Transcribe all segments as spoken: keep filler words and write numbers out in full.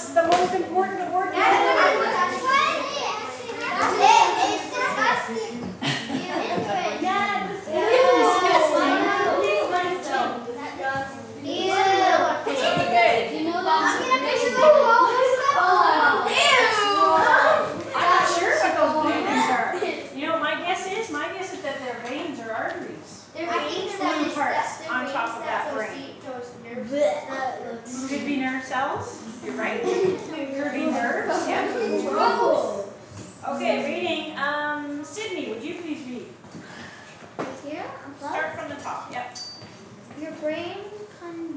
What's the most important word? It's disgusting. Yeah, I'm not sure what those veins are. You know, my guess is, my guess is that they're veins or arteries. Parts on top of that brain. Could be nerve cells. You're right. Could be nerves. Yeah. Okay, reading. Um, Sydney, would you please read? Here, Start from the top. Yep. your brain con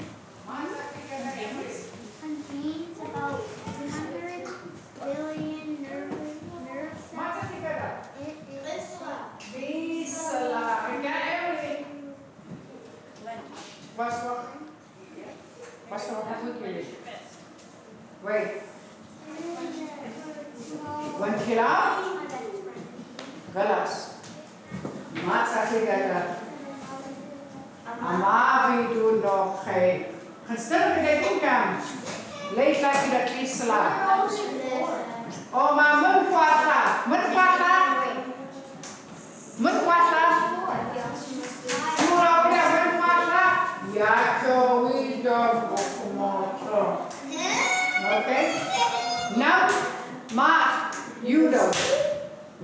contains about one hundred billion nerve nerve cells. It is Was nog? Was nog een goed jullie? Wait. One kilo? Relax. Maat sakit ada. Amavi doet nog geen. Gaan stil met dit inkom. Lees lagi dat wisela. Oh, maar mun kuasa. Mun kuasa. Mun kuasa.